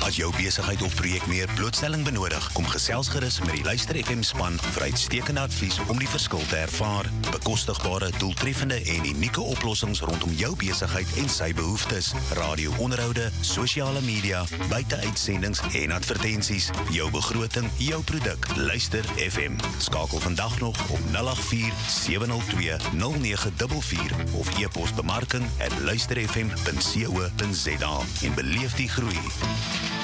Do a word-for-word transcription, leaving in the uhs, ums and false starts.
As jou besigheid of projek meer blootstelling benodig, kom gesels gerus met die Luister F M span vir uitstekende advies om die verskil te ervaar. Bekostigbare, doeltreffende en unieke oplossings rondom jou besigheid en sy behoeftes. Radio-onderhoude, sosiale media, buiteuitsendings en advertensies. Jou begroting, jou produk. Luister F M. Skakel vandag nog op nul agt vier sewe nul twee nul nege vier vier of e-pos bemarking at luister f m punt co punt za en beleef die groei.